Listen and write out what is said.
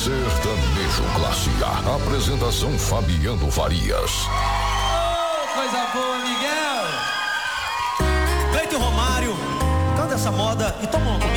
Sertanejo Classe A. Apresentação Fabiano Farias. Oh, coisa boa, Miguel. Cleiton Romário, canta essa moda e toma uma comigo.